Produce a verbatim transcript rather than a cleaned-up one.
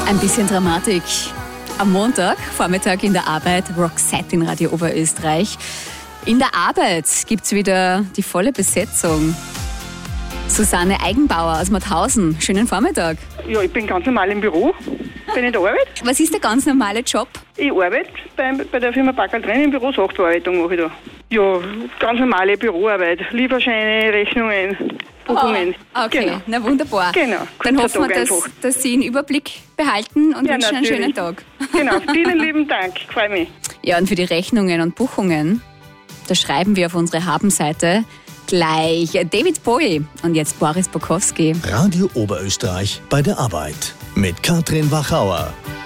Ein bisschen Dramatik. Am Montag, Vormittag in der Arbeit, Roxette in Radio Oberösterreich. In der Arbeit gibt es wieder die volle Besetzung. Susanne Eigenbauer aus Mauthausen, schönen Vormittag. Ja, ich bin ganz normal im Büro, bin in der Arbeit. Was ist der ganz normale Job? Ich arbeite bei, bei der Firma Backerl drin im Büro, Sachbearbeitung mache ich da. Ja, ganz normale Büroarbeit, Lieferscheine, Rechnungen, Buchungen. Oh, okay, genau. Na wunderbar. Genau. Dann hoffen wir, dass, einfach. dass Sie einen Überblick behalten und Ja, wünschen einen natürlich. schönen Tag. Genau, vielen lieben Dank, freue mich. Ja, und für die Rechnungen und Buchungen, da schreiben wir auf unsere Habenseite gleich David Bowie und jetzt Boris Bukowski. Radio Oberösterreich bei der Arbeit mit Katrin Wachauer.